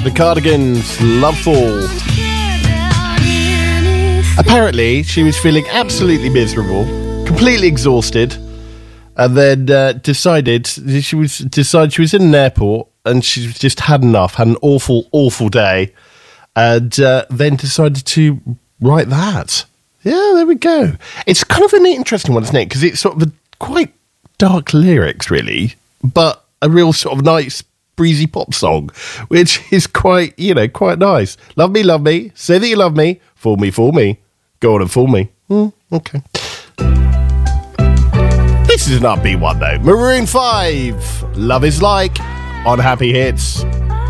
The Cardigans, Loveful. Apparently, she was feeling absolutely miserable, completely exhausted, and then decided she was in an airport and she just had enough, had an awful, awful day, and then decided to write that. Yeah, there we go. It's kind of an interesting one, isn't it? Because it's sort of quite dark lyrics, really, but a real sort of nice, breezy pop song, which is quite nice. Love me, say that you love me, fool me, go on and fool me. Okay. This is an upbeat one, though. Maroon 5, Love Is Like, on Happy Hits.